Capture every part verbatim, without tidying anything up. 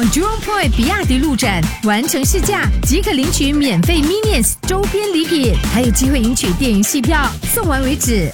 访 Jurong Point 比亚迪路展，完成试驾即可领取免费 Minions 周边礼品，还有机会赢取电影戏票，送完为止。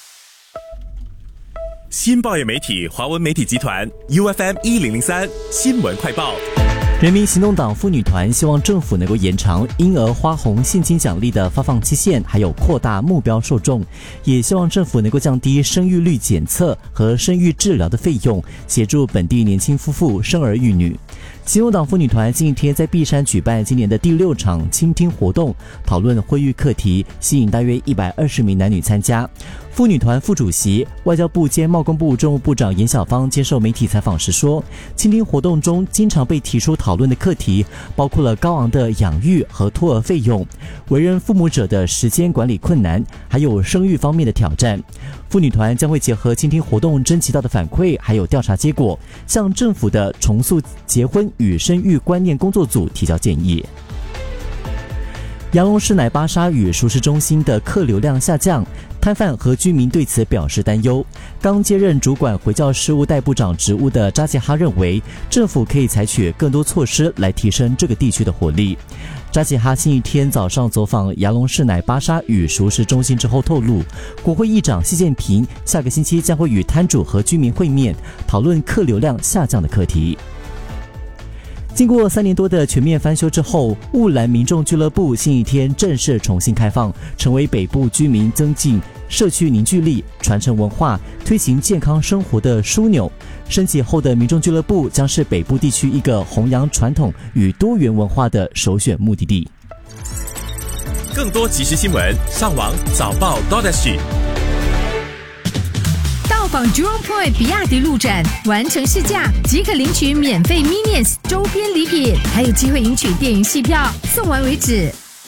新报业媒体华文媒体集团 U F M 一零零三新闻快报。 人民行动党妇女团希望政府能够延长婴儿花红现金奖励的发放期限，还有扩大目标受众，也希望政府能够降低生育率检测和生育治疗的费用，协助本地年轻夫妇生儿育女。行动党妇女团近一天在碧山举办今年的第六场倾听活动，讨论婚育课题，吸引大约一百二十名男女参加。妇女团副主席、外交部兼贸工部政务部长严小芳接受媒体采访时说，倾听活动中经常被提出讨论的课题包括了高昂的养育和托儿费用、为人父母者的时间管理困难，还有生育方面的挑战。妇女团将会结合倾听活动征集到的反馈还有调查结果，向政府的重塑结婚与生育观念工作组提交建议。阳龙市奶巴沙与熟食中心的客流量下降，摊贩和居民对此表示担忧。刚接任主管回教事务代部长职务的扎吉哈认为，政府可以采取更多措施来提升这个地区的活力。扎吉哈星期天早上走访阳龙市奶巴沙与熟食中心之后透露，国会议长习近平下个星期将会与摊主和居民会面，讨论客流量下降的课题。经过三年多的全面翻修之后，雾兰民众俱乐部星期天正式重新开放，成为北部居民增进社区凝聚力、传承文化、推行健康生活的枢纽。升级后的民众俱乐部将是北部地区一个弘扬传统与多元文化的首选目的地。 更多即时新闻，上网早报 .sg。 到访 Jurong Point 比亚迪路展，完成试驾即可领取免费 Minions 周边礼品，还有机会赢取电影戏票，送完为止。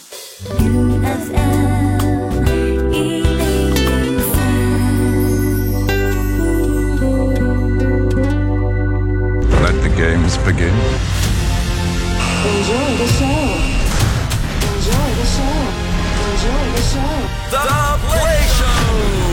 Let the games begin. Enjoy the show. Enjoy the show. Enjoy the show. The Play Show.